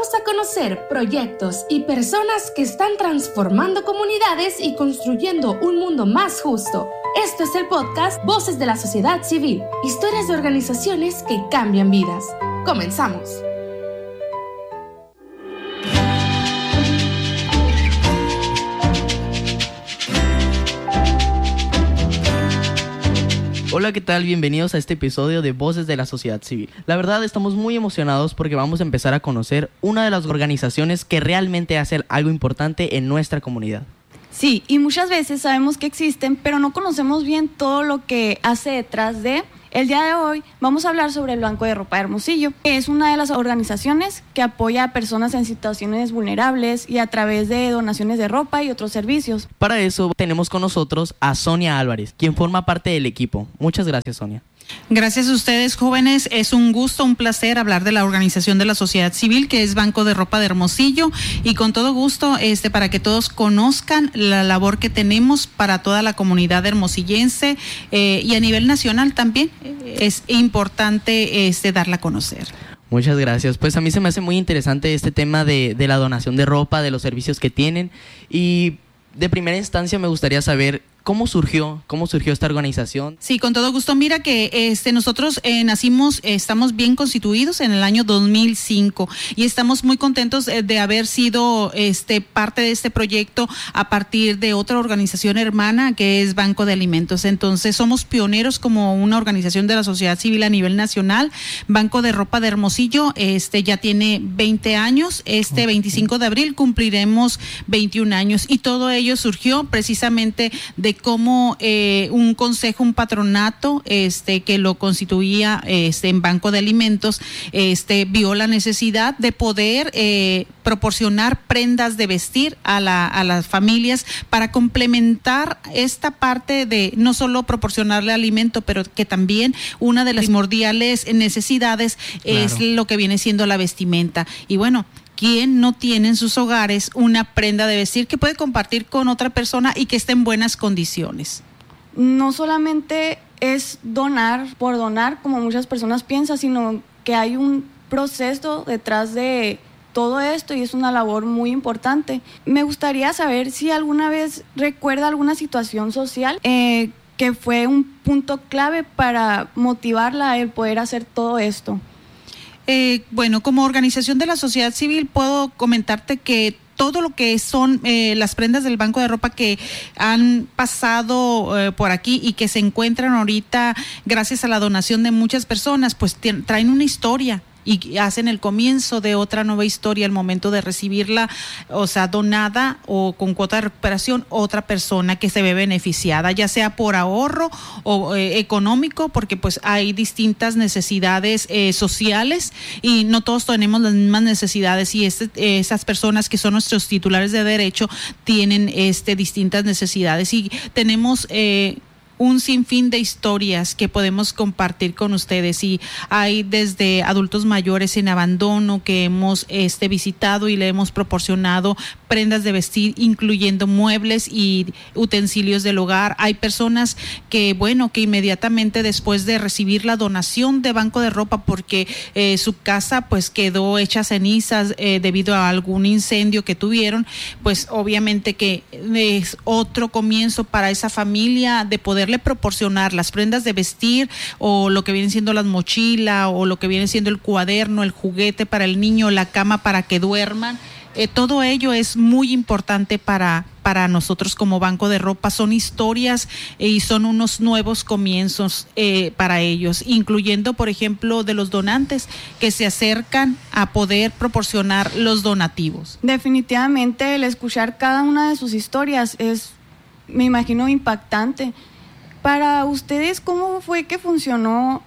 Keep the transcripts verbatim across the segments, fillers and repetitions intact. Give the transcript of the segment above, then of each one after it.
Vamos a conocer proyectos y personas que están transformando comunidades y construyendo un mundo más justo. Esto es el podcast Voces de la Sociedad Civil, historias de organizaciones que cambian vidas. Comenzamos. Hola, ¿qué tal? Bienvenidos a este episodio de Voces de la Sociedad Civil. La verdad, estamos muy emocionados porque vamos a empezar a conocer una de las organizaciones que realmente hacen algo importante en nuestra comunidad. Sí, y muchas veces sabemos que existen, pero no conocemos bien todo lo que hace detrás de. El día de hoy vamos a hablar sobre el Banco de Ropa de Hermosillo, que es una de las organizaciones que apoya a personas en situaciones vulnerables y a través de donaciones de ropa y otros servicios. Para eso tenemos con nosotros a Sonia Álvarez, quien forma parte del equipo. Muchas gracias, Sonia. Gracias a ustedes, jóvenes. Es un gusto, un placer hablar de la organización de la sociedad civil, que es Banco de Ropa de Hermosillo, y con todo gusto este, para que todos conozcan la labor que tenemos para toda la comunidad hermosillense eh, y a nivel nacional también es importante este, darla a conocer. Muchas gracias. Pues a mí se me hace muy interesante este tema de, de la donación de ropa, de los servicios que tienen, y de primera instancia me gustaría saber ¿Cómo surgió? ¿Cómo surgió esta organización? Sí, con todo gusto. Mira que este, nosotros eh, nacimos, eh, estamos bien constituidos en el año dos mil cinco y estamos muy contentos eh, de haber sido este, parte de este proyecto a partir de otra organización hermana que es Banco de Alimentos. Entonces somos pioneros como una organización de la sociedad civil a nivel nacional. Banco de Ropa de Hermosillo este, ya tiene veinte años. Este okay. veinticinco de abril cumpliremos veintiún años y todo ello surgió precisamente de cómo eh, un consejo, un patronato este, que lo constituía este, en Banco de Alimentos, este, vio la necesidad de poder eh, proporcionar prendas de vestir a, la, a las familias para complementar esta parte de no solo proporcionarle alimento, pero que también una de las primordiales necesidades claro. es lo que viene siendo la vestimenta. Y bueno, ¿quién no tiene en sus hogares una prenda de vestir que puede compartir con otra persona y que esté en buenas condiciones? No solamente es donar por donar, como muchas personas piensan, sino que hay un proceso detrás de todo esto y es una labor muy importante. Me gustaría saber si alguna vez recuerda alguna situación social eh, que fue un punto clave para motivarla a el poder hacer todo esto. Eh, bueno, como organización de la sociedad civil puedo comentarte que todo lo que son eh, las prendas del Banco de Ropa que han pasado eh, por aquí y que se encuentran ahorita gracias a la donación de muchas personas, pues t- traen una historia y hacen el comienzo de otra nueva historia al momento de recibirla, o sea, donada o con cuota de recuperación, otra persona que se ve beneficiada, ya sea por ahorro o eh, económico, porque pues hay distintas necesidades eh, sociales y no todos tenemos las mismas necesidades y este, eh, esas personas que son nuestros titulares de derecho tienen este, distintas necesidades y tenemos eh, un sinfín de historias que podemos compartir con ustedes y hay desde adultos mayores en abandono que hemos este, visitado y le hemos proporcionado prendas de vestir, incluyendo muebles y utensilios del hogar. Hay personas que, bueno, que inmediatamente después de recibir la donación de Banco de Ropa porque eh, su casa pues quedó hecha cenizas eh, debido a algún incendio que tuvieron, pues obviamente que es otro comienzo para esa familia de poderle proporcionar las prendas de vestir o lo que viene siendo las mochilas o lo que viene siendo el cuaderno, el juguete para el niño, la cama para que duerman. Eh, todo ello es muy importante para, para nosotros como Banco de Ropa. Son historias eh, y son unos nuevos comienzos eh, para ellos, incluyendo, por ejemplo, de los donantes que se acercan a poder proporcionar los donativos. Definitivamente el escuchar cada una de sus historias es, me imagino, impactante. Para ustedes, ¿cómo fue que funcionó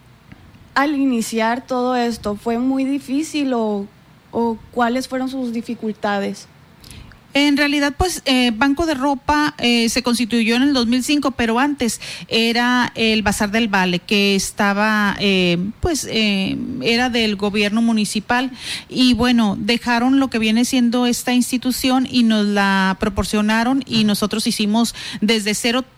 al iniciar todo esto? ¿Fue muy difícil o o cuáles fueron sus dificultades? En realidad, pues, eh, Banco de Ropa eh, se constituyó en el dos mil cinco, pero antes era el Bazar del Vale, que estaba, eh, pues, eh, era del gobierno municipal. Y bueno, dejaron lo que viene siendo esta institución y nos la proporcionaron y nosotros hicimos desde cero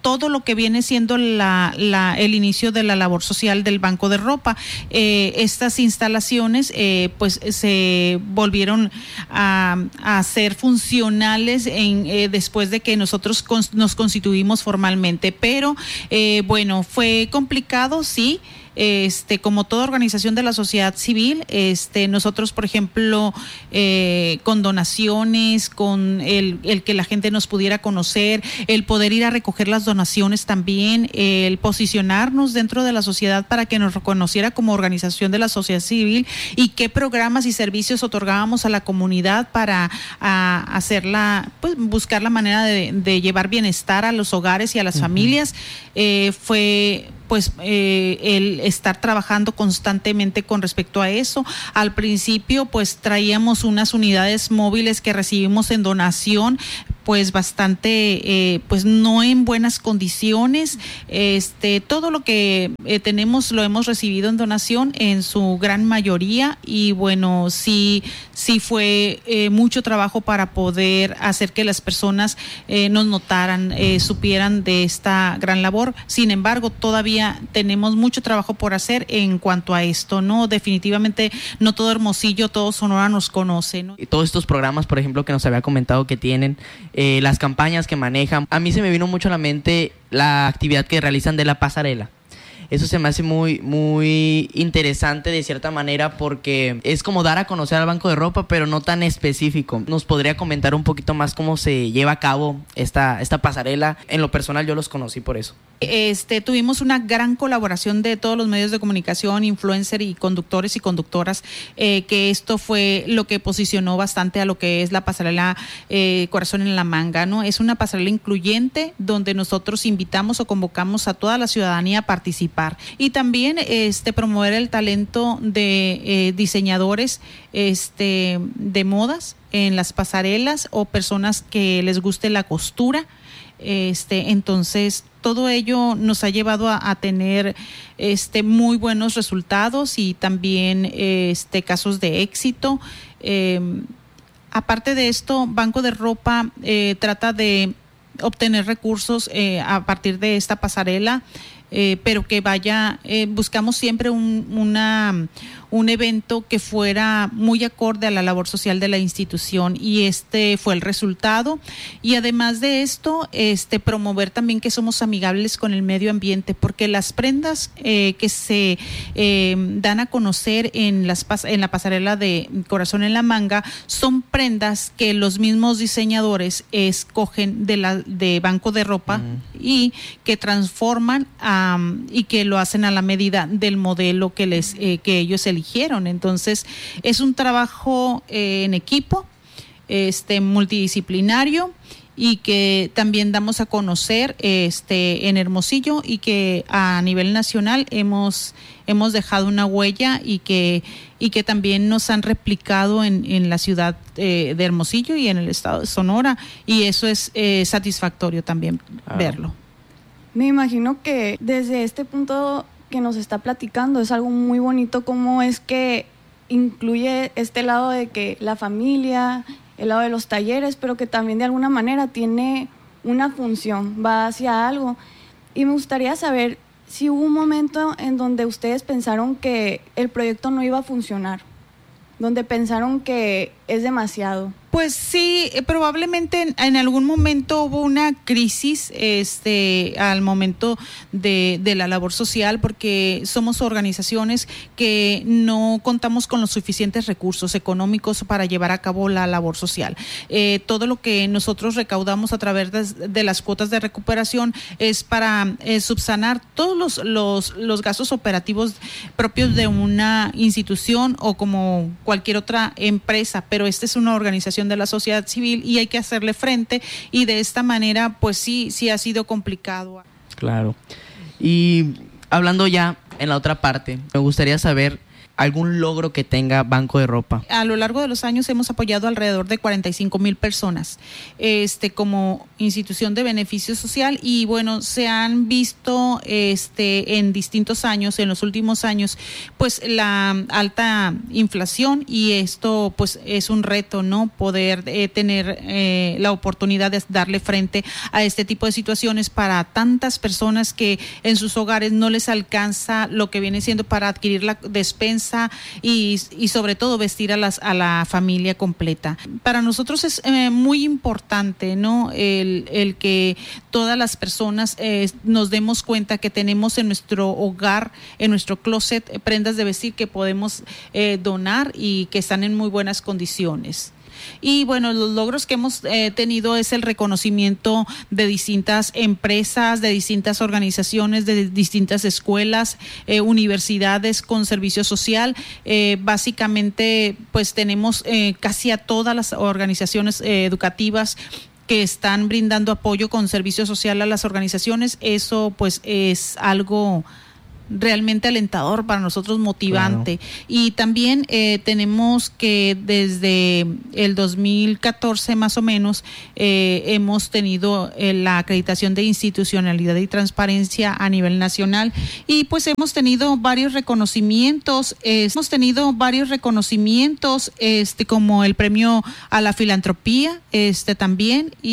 todo lo que viene siendo la, la, el inicio de la labor social del Banco de Ropa. Eh, estas instalaciones eh, pues se volvieron a, a ser funcionales en, eh, después de que nosotros con, nos constituimos formalmente, pero eh, bueno, fue complicado, sí. Este, como toda organización de la sociedad civil, este, nosotros, por ejemplo, eh, con donaciones, con el, el que la gente nos pudiera conocer, el poder ir a recoger las donaciones también, el posicionarnos dentro de la sociedad para que nos reconociera como organización de la sociedad civil y qué programas y servicios otorgábamos a la comunidad para a, hacerla, pues buscar la manera de, de llevar bienestar a los hogares y a las uh-huh. familias, eh, fue pues eh, el estar trabajando constantemente con respecto a eso. Al principio pues traíamos unas unidades móviles que recibimos en donación, pues bastante, eh, pues no en buenas condiciones. Este, todo lo que eh, tenemos lo hemos recibido en donación en su gran mayoría y bueno, sí, sí fue eh, mucho trabajo para poder hacer que las personas eh, nos notaran, eh, supieran de esta gran labor. Sin embargo, todavía tenemos mucho trabajo por hacer en cuanto a esto, ¿no? Definitivamente no todo Hermosillo, todo Sonora nos conoce, ¿no? Y todos estos programas, por ejemplo, que nos había comentado que tienen, eh, las campañas que manejan, a mí se me vino mucho a la mente la actividad que realizan de la pasarela. Eso se me hace muy, muy interesante de cierta manera porque es como dar a conocer al Banco de Ropa, pero no tan específico. ¿Nos podría comentar un poquito más cómo se lleva a cabo esta, esta pasarela? En lo personal yo los conocí por eso. Este, tuvimos una gran colaboración de todos los medios de comunicación, influencer y conductores y conductoras, eh, que esto fue lo que posicionó bastante a lo que es la pasarela eh, Corazón en la Manga, ¿no? Es una pasarela incluyente donde nosotros invitamos o convocamos a toda la ciudadanía a participar y también este, promover el talento de eh, diseñadores este, de modas en las pasarelas o personas que les guste la costura. Este, entonces todo ello nos ha llevado a, a tener este, muy buenos resultados y también este, casos de éxito. Eh, aparte de esto, Banco de Ropa eh, trata de obtener recursos eh, a partir de esta pasarela, eh, pero que vaya, eh, buscamos siempre un, una, un evento que fuera muy acorde a la labor social de la institución y este fue el resultado. Y además de esto, este promover también que somos amigables con el medio ambiente, porque las prendas eh, que se eh, dan a conocer en, las, en la pasarela de Corazón en la Manga son prendas que los mismos diseñadores escogen de, la, de Banco de Ropa mm. y que transforman um, y que lo hacen a la medida del modelo que, les, eh, que ellos eligieron. Entonces es un trabajo eh, en equipo, este multidisciplinario y que también damos a conocer este en Hermosillo y que a nivel nacional hemos hemos dejado una huella y que y que también nos han replicado en, en la ciudad eh, de Hermosillo y en el estado de Sonora, y eso es eh, satisfactorio también ah. verlo. Me imagino que desde este punto que nos está platicando es algo muy bonito, cómo es que incluye este lado de que la familia, el lado de los talleres, pero que también de alguna manera tiene una función, va hacia algo. Y me gustaría saber si hubo un momento en donde ustedes pensaron que el proyecto no iba a funcionar, donde pensaron que es demasiado. Pues sí, eh, probablemente en, en algún momento hubo una crisis este, al momento de, de la labor social, porque somos organizaciones que no contamos con los suficientes recursos económicos para llevar a cabo la labor social. Eh, todo lo que nosotros recaudamos a través de, de las cuotas de recuperación es para eh, subsanar todos los, los, los gastos operativos propios de una institución o como cualquier otra empresa, pero esta es una organización de la sociedad civil y hay que hacerle frente, y de esta manera pues sí, sí ha sido complicado. Claro. Y hablando ya en la otra parte, me gustaría saber algún logro que tenga Banco de Ropa. A lo largo de los años hemos apoyado alrededor de cuarenta y cinco mil personas este, como institución de beneficio social y bueno, se han visto este, en distintos años, en los últimos años, pues la alta inflación y esto pues es un reto, ¿no? Poder eh, tener eh, la oportunidad de darle frente a este tipo de situaciones para tantas personas que en sus hogares no les alcanza lo que viene siendo para adquirir la despensa y, y sobre todo vestir a, las, a la familia completa. Para nosotros es eh, muy importante, ¿no? El, el que todas las personas eh, nos demos cuenta que tenemos en nuestro hogar, en nuestro closet, eh, prendas de vestir que podemos eh, donar y que están en muy buenas condiciones. Y bueno, los logros que hemos eh, tenido es el reconocimiento de distintas empresas, de distintas organizaciones, de distintas escuelas, eh, universidades con servicio social. Eh, básicamente, pues tenemos eh, casi a todas las organizaciones eh, educativas que están brindando apoyo con servicio social a las organizaciones. Eso pues es algo realmente alentador para nosotros, motivante. Claro. Y también eh, tenemos que desde el dos mil catorce más o menos eh, hemos tenido eh, la acreditación de institucionalidad y transparencia a nivel nacional y pues hemos tenido varios reconocimientos, eh, hemos tenido varios reconocimientos este como el premio a la filantropía este también y